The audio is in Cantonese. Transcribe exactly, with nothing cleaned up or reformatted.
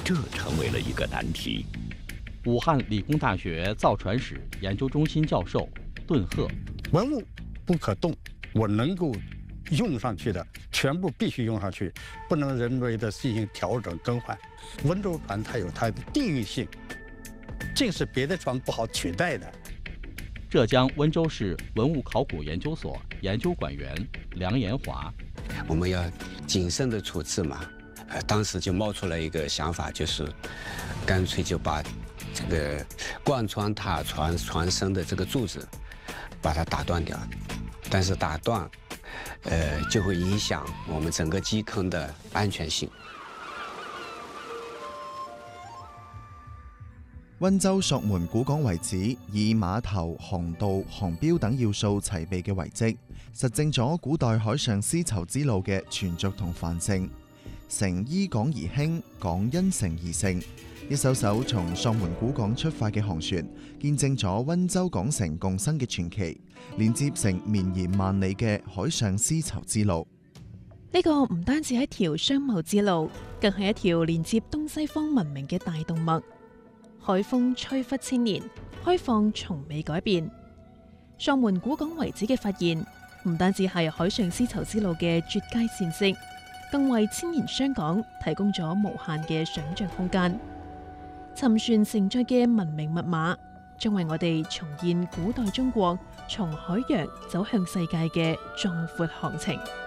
这成为了一个难题。 武汉理工大学造船史研究中心教授顿鹤： 文物不可动，我能够用上去的全部必须用上去，不能人为的进行调整更换。温州船它有它的地域性，这是别的船不好取代的。 浙江温州市文物考古研究所研究馆员梁延华： 我们要谨慎的处置嘛，呃，当时就冒出来一个想法，就是干脆就把这个贯穿塔船船身的这个柱子，把它打断掉。但是打断，呃，就会影响我们整个基坑的安全性。 溫州朔門古港遺址以碼頭、航道、航標等要素齊備嘅遺跡，實證咗古代海上絲綢之路嘅存續同繁盛。城依港而興，港因城而盛。一艘艘從朔門古港出發嘅航船，見證咗溫州港城共生嘅傳奇，連接成綿延萬里嘅海上絲綢之路。 呢個唔單止係一條商貿之路，更係一條連接東西方文明嘅大動脈。海風吹拂千年，開放從未改變。朔門古港遺址嘅發現，唔單止係海上絲綢之路嘅絕佳線跡，更為千年商港提供咗無限嘅想像空間。沉船承載嘅文明密碼，將為我哋重現古代中國從海洋走向世界嘅壯闊航程。